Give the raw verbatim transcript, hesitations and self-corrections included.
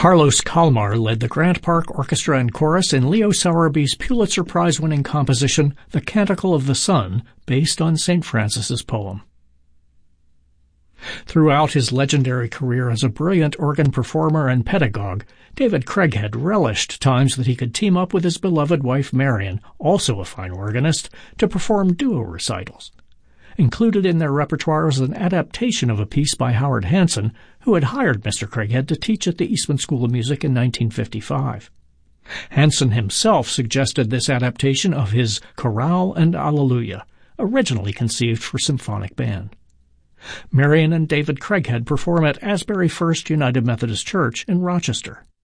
Carlos Kalmar led the Grant Park Orchestra and Chorus in Leo Sowerby's Pulitzer Prize-winning composition The Canticle of the Sun, based on Saint Francis's poem. Throughout his legendary career as a brilliant organ performer and pedagogue, David Craighead relished times that he could team up with his beloved wife Marion, also a fine organist, to perform duo recitals. Included in their repertoire was an adaptation of a piece by Howard Hanson, who had hired Mister Craighead to teach at the Eastman School of Music in nineteen fifty-five. Hanson himself suggested this adaptation of his Chorale and Alleluia, originally conceived for symphonic band. Marion and David Craighead perform at Asbury First United Methodist Church in Rochester.